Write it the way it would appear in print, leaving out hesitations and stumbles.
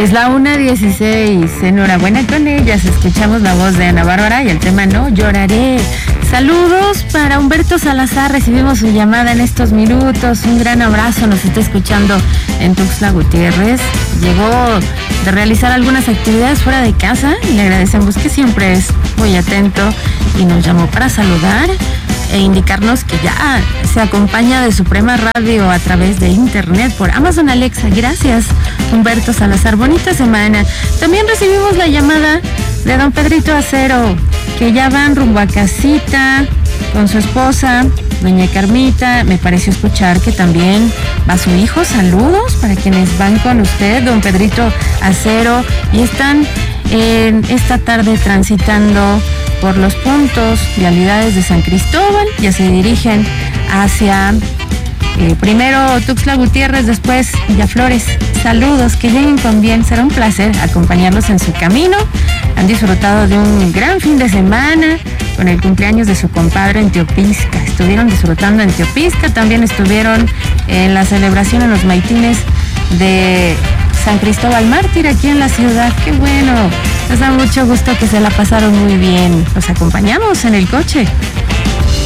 Es la 1:16. Enhorabuena con ellas. Escuchamos la voz de Ana Bárbara y el tema No Lloraré. Saludos para Humberto Salazar. Recibimos su llamada en estos minutos. Un gran abrazo. Nos está escuchando en Tuxtla Gutiérrez. Llegó de realizar algunas actividades fuera de casa y le agradecemos que siempre es muy atento y nos llamó para saludar e indicarnos que ya se acompaña de Suprema Radio a través de internet por Amazon Alexa. Gracias, Humberto Salazar. Bonita semana. También recibimos la llamada de don Pedrito Acero, que ya van rumbo a casita con su esposa, doña Carmita. Me pareció escuchar que también va su hijo. Saludos para quienes van con usted, don Pedrito Acero, y están esta tarde transitando por los puntos, vialidades de San Cristóbal. Ya se dirigen hacia primero Tuxtla Gutiérrez, después Villaflores. Saludos, que lleguen con bien. Será un placer acompañarlos en su camino. Han disfrutado de un gran fin de semana con el cumpleaños de su compadre en Teopisca. Estuvieron disfrutando en Teopisca, también estuvieron en la celebración en los maitines de San Cristóbal Mártir aquí en la ciudad. ¡Qué bueno! Nos da mucho gusto que se la pasaron muy bien. Los acompañamos en el coche